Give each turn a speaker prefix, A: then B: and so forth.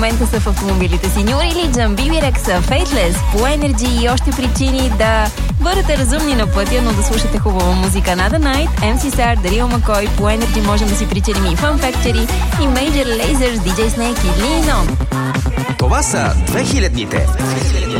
A: момента са в автомобилите си. New Religion, Bibi Rexa, Faithless, по Energy и още причини да бъдете разумни на пътя, но да слушате хубава музика. Nada Night, MC Sar, Daryl McCoy, по Energy можем да си причиним и Fun Factory, и Major Lasers, DJ Snake и Lean On.
B: Това са 2000-ните.